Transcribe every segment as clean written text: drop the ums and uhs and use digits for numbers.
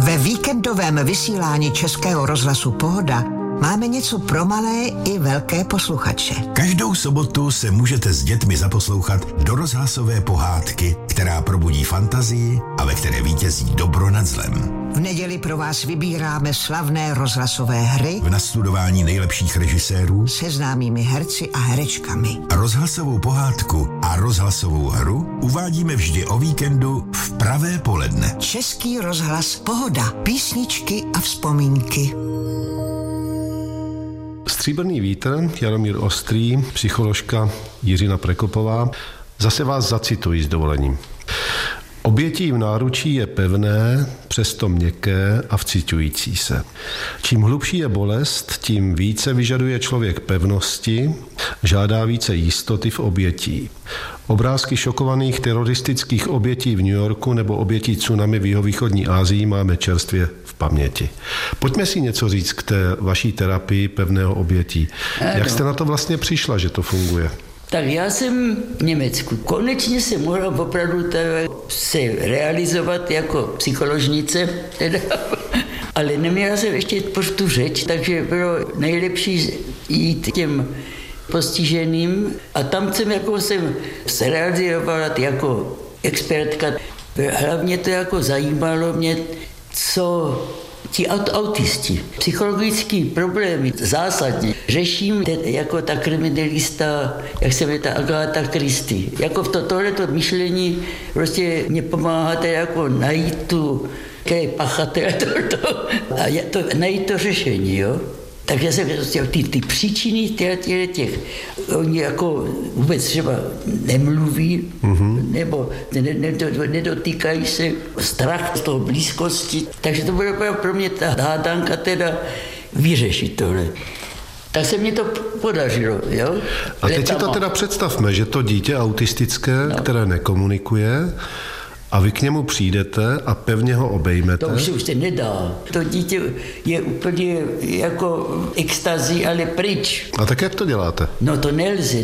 Ve víkendovém vysílání Českého rozhlasu Pohoda máme něco pro malé i velké posluchače. Každou sobotu se můžete s dětmi zaposlouchat do rozhlasové pohádky, která probudí fantazii a ve které vítězí dobro nad zlem. V neděli pro vás vybíráme slavné rozhlasové hry v nastudování nejlepších režisérů se známými herci a herečkami. Rozhlasovou pohádku a rozhlasovou hru uvádíme vždy o víkendu v pravé poledne. Český rozhlas Pohoda. Písničky a vzpomínky. Stříbrný vítr, Jaromír Ostrý, psycholožka Jiřina Prekopová. Zase vás zacituji s dovolením. Obětí v náručí je pevné, přesto měkké a vciťující se. Čím hlubší je bolest, tím více vyžaduje člověk pevnosti, žádá více jistoty v obětí. Obrázky šokovaných teroristických obětí v New Yorku nebo obětí tsunami v jihovýchodní Asii máme čerstvě v paměti. Pojďme si něco říct k té vaší terapii pevného obětí. Jak jste na to vlastně přišla, že to funguje? Tak já jsem v Německu. Konečně jsem mohla opravdu se realizovat jako psycholožnice, ale neměla jsem ještě tu řeč, takže bylo nejlepší jít těm postiženým a tam jsem se realizovala jako expertka. Hlavně to zajímalo mě, co ti autisti, psychologické problémy zásadně řeším jako ta kriminalista, jak se jmenuje ta Agatha Christie. Jako v tohleto myšlení prostě mě pomáháte jako najít tu pachatele a najít to řešení, jo. Takže jsem ty příčiny těch, oni jako vůbec třeba nemluví, nebo nedotýkají se, strach z toho blízkosti. Takže to byla pro mě ta hádanka vyřešit tohle. Tak se mě to podařilo, jo. A teď si to představme, že to dítě autistické, které nekomunikuje, a vy k němu přijdete a pevně ho obejmete. To už se nedá. To dítě je úplně jako extazí, ale pryč. A tak jak to děláte? No to nelze.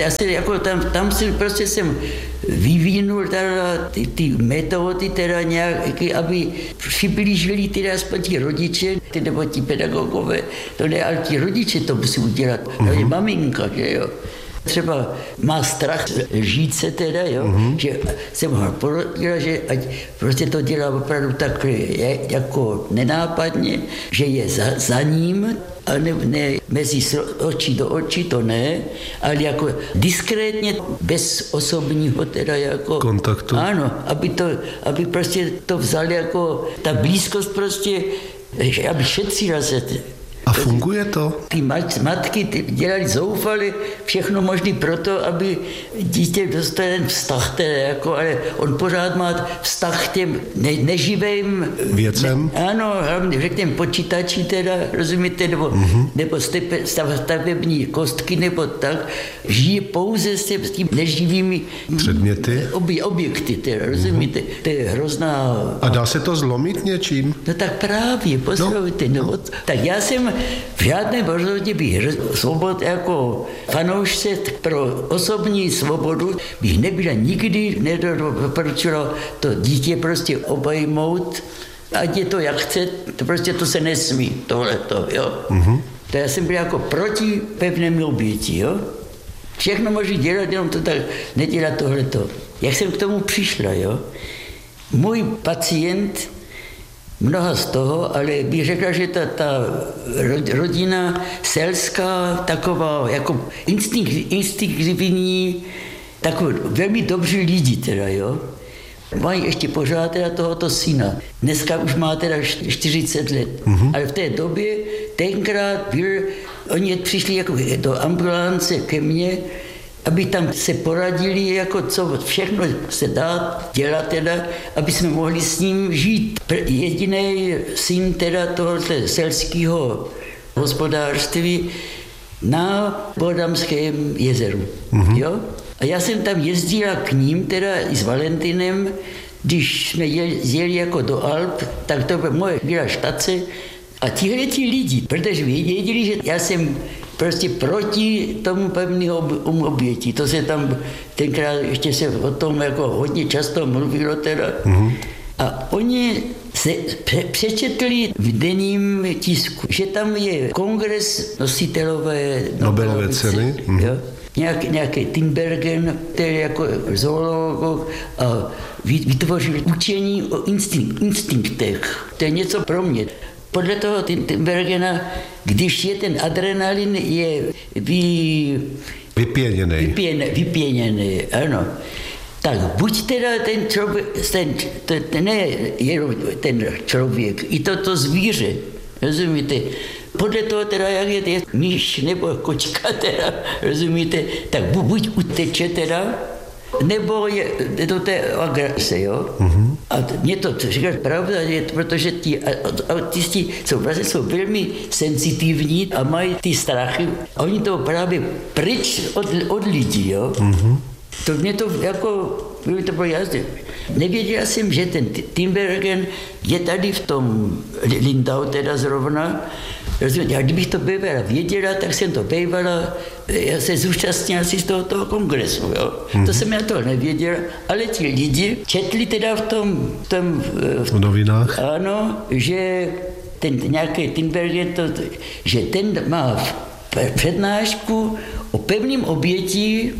Tam si prostě jsem vyvinul ty metody nějaké, aby přiblížili aspoň ti rodiče, nebo ti pedagogové. To ne, ale ti rodiče to musí udělat. Ale maminka, že jo. Třeba má strach žít se že jsem ho porodila, že ať prostě to dělá opravdu tak jako nenápadně, že je za ním, a ne mezi očí do očí, to ne, ale jako diskrétně, bez osobního jako kontaktu. Ano, aby prostě to vzal jako ta blízkost prostě, aby šetřila se. A funguje to? Ty matky dělali zoufali všechno možné proto, aby dítě dostalo ten vztah, ale on pořád má vztah k těm neživým věcem. Ano, hlavně řekněme počítači, rozumíte, nebo stavební kostky, nebo tak. Žije pouze s tím neživými předměty, objekty, rozumíte. To je hrozná. A dá se to zlomit něčím? No tak právě, poslouchejte. No. Tak já jsem v žádném rozhodě bych svobod jako fanoušce pro osobní svobodu bych nebyla nikdy nedoporučila to dítě prostě obejmout, ať je to jak chce, to se nesmí, tohleto, jo. To já jsem byl jako proti pevnému oběti, jo. Všechno může dělat, jenom to tak nedělat tohleto. Jak jsem k tomu přišla, jo. Můj pacient, mnoha z toho, ale bych řekla, že ta rodina selská, taková jako instinktivní, takový velmi dobří lidi jo. Mají ještě pořád tohoto syna. Dneska už má 40 let. Ale v té době, tenkrát oni přišli jako do ambulance ke mně, aby tam se poradili, jako co všechno se dá dělat, aby jsme mohli s ním žít. Jediný syn tohoto selského hospodářství na Podamském jezeru. Jo? A já jsem tam jezdila k ním, i s Valentinem, když jsme jeli jako do Alp, tak to byla moje štace. A tihle lidi, protože věděli, že já jsem prostě proti tomu pevného oběti. To se tam tenkrát ještě se o tom jako hodně často mluvilo . A oni se přečetli v denním tisku, že tam je kongres nositelové Nobelové ceny. Jo? Nějaký Tinbergen, který jako zoolog a vytvořil učení o instinktech. To je něco pro mě. Podle toho Tinbergena, když je ten adrenalin je vypěněný, ano. Tak buď teda ten člověk, ne jenom ten člověk, i to zvíře, rozumíte? Podle toho teda, jak je myš nebo kočka teda, rozumíte? Tak buď uteče teda, nebo je do té agrese, jo? Mm-hmm. A mě to říká pravda, protože ti autisti jsou velmi senzitivní a mají ty strachy. A oni to právě pryč od lidí, jo? Mm-hmm. To mě to jako, by to bylo jasné. Nevěděla jsem, že ten Tinbergen je tady v tom Lindau teda zrovna. A kdybych to bývala věděla, tak jsem to bývala, já se zúčastnila si z toho kongresu, jo. To jsem já to nevěděla, ale ti lidi četli teda v novinách. Ano, že ten nějaký Tinbergen, že ten má přednášku o pevným obětí,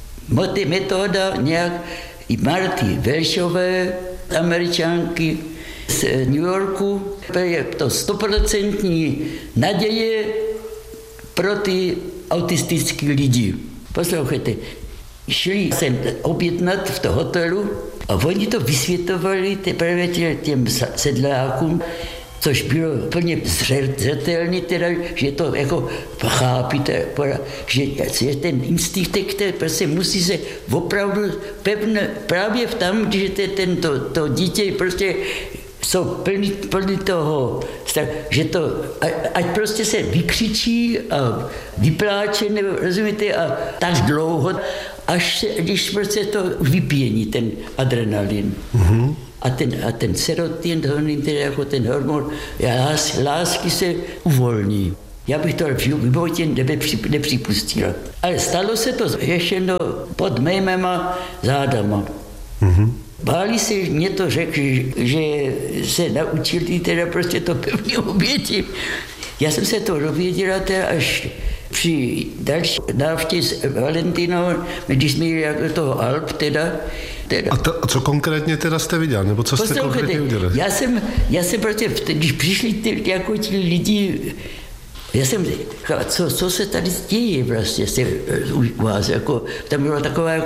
metoda nějak i Marty Welshové, Američanky z New Yorku. Je to 100% naděje pro ty autistické lidi. Poslouchejte, šli jsem objednat v tom hotelu a oni to vysvětovali teprve těm sedlákům, což bylo úplně zřetelné, teda, že to jako chápíte, že ten instinkt, prostě musí se opravdu pevně, právě tam, když to dítě prostě jsou plný toho, že to, ať prostě se vykřičí a vypláče, nebo rozumíte, a tak dlouho, až když prostě to vypění, ten adrenalin. Mm-hmm. A ten serotonin, tedy jako ten hormon lásky se uvolní. Já bych to v životě nepřipustila. Ale stalo se to ještě pod mýma zádama. Mm-hmm. Báli se, mě to řekli, že se naučili teda prostě to pevně oběti. Já jsem se to dověděla teda až při další návštěvě s Valentinou, když jsme jeli jako toho Alp teda. A co konkrétně teda jste viděl, nebo co jste konkrétně viděli? Já jsem prostě, když přišli jako ti lidi, já jsem říkal, co se tady děje vlastně u vás, jako, tam byla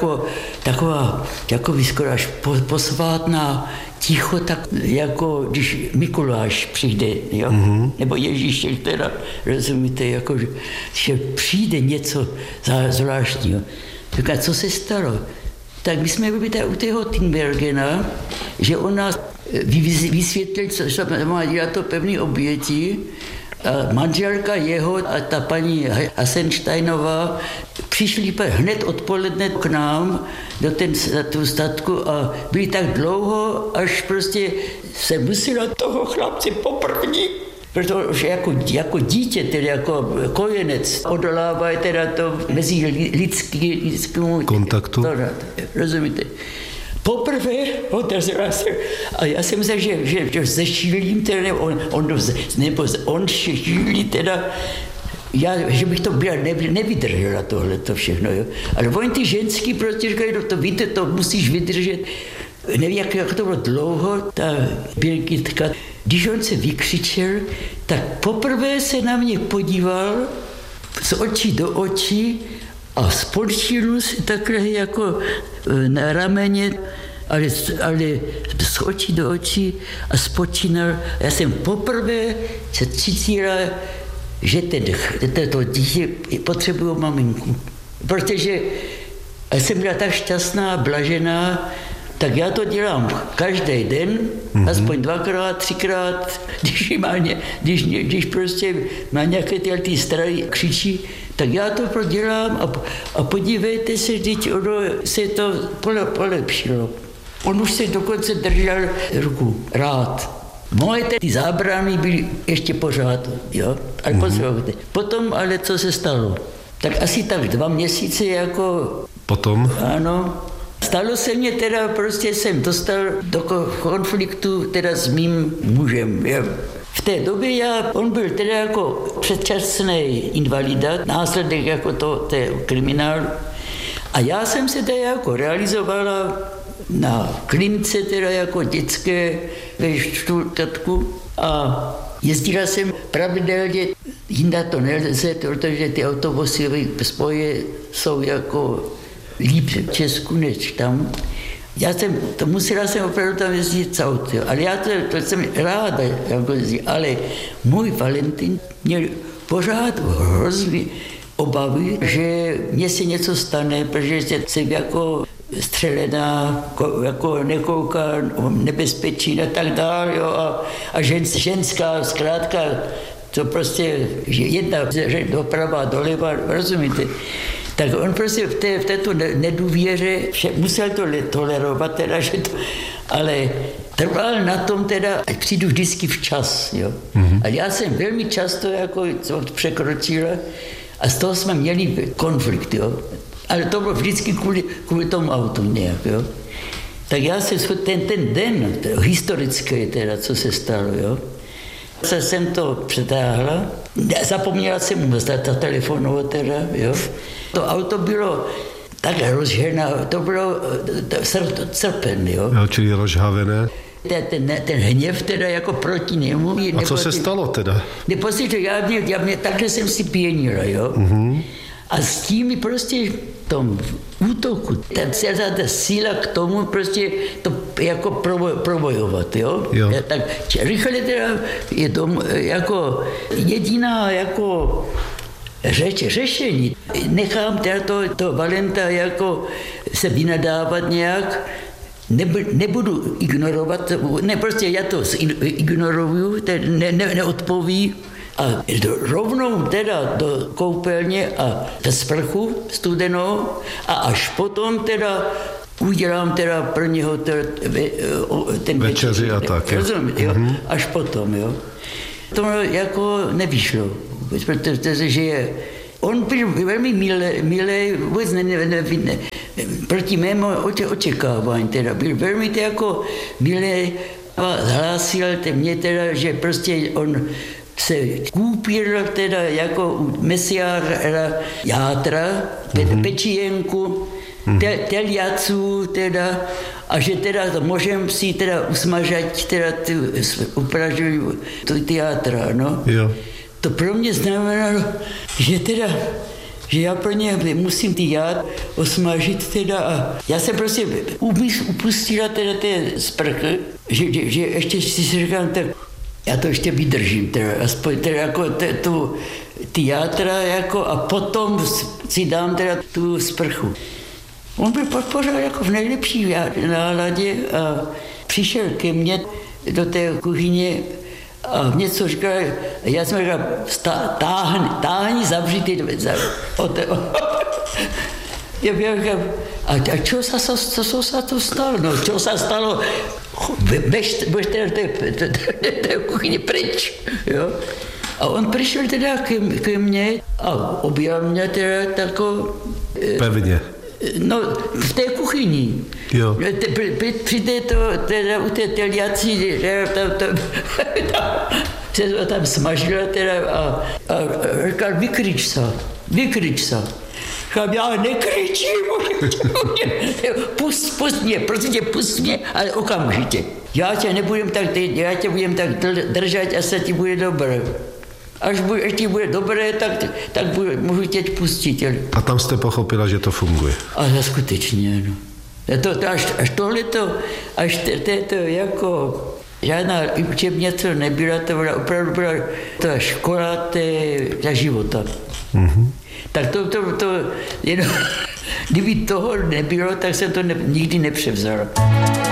taková skoro až posvátná ticho, tak jako když Mikuláš přijde, jo? Mm-hmm. Nebo Ježíš teda, rozumíte, jako, že přijde něco zvláštního. Tak co se stalo? Tak my jsme byli u toho Tinbergena, že on nás vysvětlil, co má dělat to pevné oběti. A manželka jeho a ta paní Hasensteinová přišli hned odpoledne k nám do tu statku a byli tak dlouho, až prostě se musela toho chlapce poprvní, protože jako dítě, tedy jako kojenec, odolává teda to mezi lidskému kontaktu. Rozumíte? Poprvé otevřela se a já jsem myslel, že zešílím, teda, on šílí teda, že bych to nevydržela tohleto všechno, jo. Ale oni ty ženský prostě říkají, to víte, to musíš vydržet. Nevím, jak to bylo dlouho, ta Birgitka. Když on se vykřičel, tak poprvé se na mě podíval z očí do očí a spolčil si takhle jako na rameně, ale z očí do očí a spočínal. Já jsem poprvé se cítila, že to dítě potřebuje maminku. Protože jsem byla tak šťastná, blažená, tak já to dělám každý den, aspoň 2x, 3x, když prostě má nějaké ty strany křičí, tak já to prodělám a podívejte se, teď ono se to polepšilo. On už se dokonce držel ruku rád. Moje ty zábrany byly ještě pořád, jo, ale poslouchejte. Potom ale co se stalo? Tak asi tak 2 měsíce jako... Potom? Ano, stalo se mě teda, prostě jsem dostal do konfliktu teda s mým mužem. Jo. V té době on byl teda jako předčasný invalida, následek jako té kriminálu. A já jsem se teda jako realizovala na klinice teda jako dětské ve Stuttgartu a jezdila jsem pravidelně, jinda to nelze, protože ty autobusové spoje jsou jako líp v Česku než tam. Musela jsem opravdu tam jezdit s autem, ale já to jsem ráda, jako jezdit, ale můj Valentin měl pořád hrozný obavy, že mně se něco stane, protože jsem jako střelená, jako nekouká nebezpečí a tak dále. A ženská, zkrátka, to prostě jedna doprava, doleva, rozumíte? Tak on prostě v této nedůvěře musel to tolerovat, teda, že to, ale trval na tom teda, ať přijdu vždycky včas. Jo? Mm-hmm. A já jsem velmi často jako překročila a z toho jsme měli konflikt. Jo? Ale to bylo vždycky kvůli tomu autu nějak. Jo? Tak já jsem ten den historický teda, co se stalo, jo? Jsem to přetáhla, zapomněla jsem mu telefonovat teda, jo? To auto bylo tak rozžené, to bylo srpen, jo? Čili rozhavené. Ten hněv teda jako proti němu. A co se stalo teda? Já takhle jsem si pěnila, jo? Mm-hmm. A s tím prostě v tom útoku, celá ta síla k tomu prostě to jako probojovat, jo? Tak rychle teda je to jako jediná jako řešení. Nechám teda to Valenta jako se vynadávat nějak, nebudu ignorovat, prostě já to ignoruju, neodpoví. A rovnou teda do koupelně a do sprchu studenou a až potom teda udělám teda pro něho ten večeři a tak. Rozumíte, jo? Mm-hmm. Až potom, jo. To jako nevyšlo, protože on byl velmi milý, vůbec proti mému očekávání teda, byl velmi jako milý a hlásil mě teda, že prostě on se koupil teda jako u mesiára játra, pečienku, teliacu teda, a že teda to můžem si teda usmažať teda upražuju ty játra, no. Jo. To pro mě znamenalo, že já pro ně musím ty játra osmažit teda a já se prostě upustila teda té sprchy, že ještě si říkám tak, já to ještě vydržím, teda, aspoň teda jako ty játra jako, a potom si dám teda tu sprchu. On byl pořád jako v nejlepší náladě a přišel ke mně do té kuchyně a něco říkal, já jsem říkal, táhni, zavři ty dveře. Já říkal, a čo sa to stalo? No, čo sa stalo? Budeš teda té kuchyně pryč, jo? A on přišel teda ke mně a objel mě teda tako... Pevně. No, v té kuchyni. Jo. Při této, teda u té teliaci, se tam smažila teda a říkal, vykryč se. Říkám, já nekričím, pust mě, prosím tě, pust mě, ale okamžitě. Já tě budem tak držet a se ti bude dobré. Až ti bude dobré, tak můžu tě pustit. A tam jste pochopila, že to funguje. A skutečně, no. Až tohleto, až to jako žádná učebnice nebyla, to byla opravdu ta škola za života. Mm-hmm. Tak to jenom, kdyby toho nebylo, tak jsem to nikdy nepřevzal.